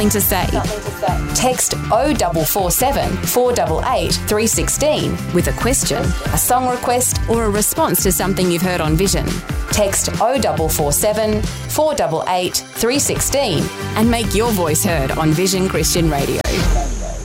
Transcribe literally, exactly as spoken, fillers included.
to say. Text oh four four seven, four eight eight, three one six with a question, a song request, or a response to something you've heard on Vision. Text oh four four seven, four eight eight, three one six and make your voice heard on Vision Christian Radio.